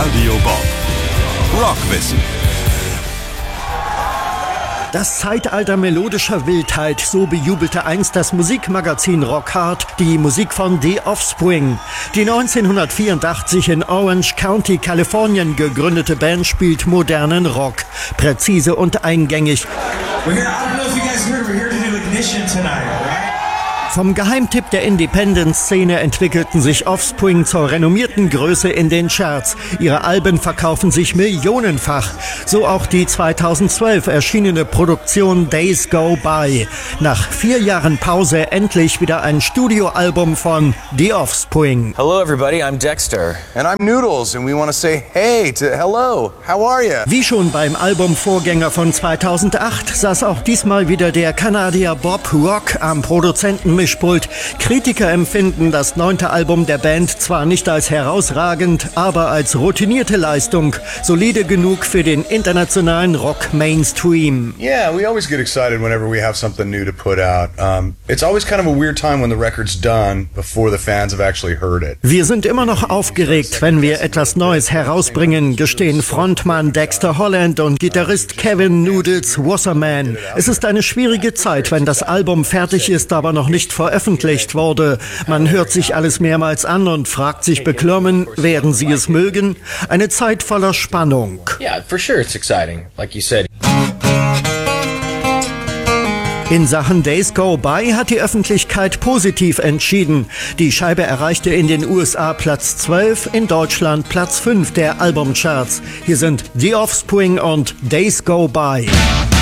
Radio Bob. Rockwissen. Das Zeitalter melodischer Wildheit, so bejubelte einst das Musikmagazin Rock Hard die Musik von The Offspring. Die 1984 in Orange County, Kalifornien gegründete Band spielt modernen Rock, präzise und eingängig. Vom Geheimtipp der Independent-Szene entwickelten sich Offspring zur renommierten Größe in den Charts. Ihre Alben verkaufen sich millionenfach. So auch die 2012 erschienene Produktion Days Go By. Nach 4 Jahren Pause endlich wieder ein Studioalbum von The Offspring. Hello everybody, I'm Dexter. And I'm Noodles and we want to say hey to hello, how are you? Wie schon beim Albumvorgänger von 2008 saß auch diesmal wieder der Kanadier Bob Rock am Produzentenmischpult. Kritiker empfinden das 9. Album der Band zwar nicht als herausragend, aber als routinierte Leistung, solide genug für den internationalen Rock-Mainstream. Yeah, we always get excited whenever we have something new to put out. It's always kind of a weird time when the record's done before the fans have actually heard it. Wir sind immer noch aufgeregt, wenn wir etwas Neues herausbringen, gestehen Frontmann Dexter Holland und Gitarrist Kevin Noodles Wasserman. Es ist eine schwierige Zeit, wenn das Album fertig ist, aber noch nicht veröffentlicht wurde. Man hört sich alles mehrmals an und fragt sich beklommen, werden sie es mögen? Eine Zeit voller Spannung. Yeah, for sure it's exciting, like you said. In Sachen Days Go By hat die Öffentlichkeit positiv entschieden. Die Scheibe erreichte in den USA Platz 12, in Deutschland Platz 5 der Albumcharts. Hier sind The Offspring und Days Go By.